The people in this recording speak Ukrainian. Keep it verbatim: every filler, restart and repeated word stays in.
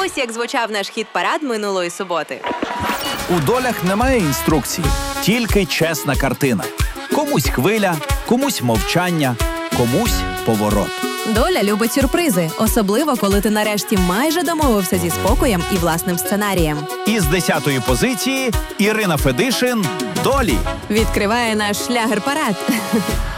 Ось як звучав наш хіт-парад минулої суботи. У долях немає інструкцій, тільки чесна картина. Комусь хвиля, комусь мовчання, комусь поворот. Доля любить сюрпризи, особливо коли ти нарешті майже домовився зі спокоєм і власним сценарієм. Із десятої позиції Ірина Федишин «Долі». Відкриває наш шлягер-парад.